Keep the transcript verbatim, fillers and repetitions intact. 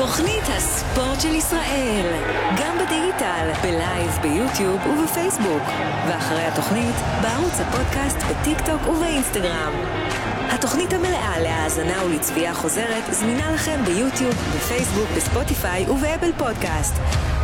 תוכנית הספורט של ישראל, גם בדיגיטל, בלייב, ביוטיוב ובפייסבוק, ואחרי התוכנית בערוץ הפודקאסט, בטיק טוק ובאינסטגרם. התוכנית המלאה להאזנה ולצפייה חוזרת זמינה לכם ביוטיוב, בפייסבוק, בספוטיפיי ובאפל פודקאסט.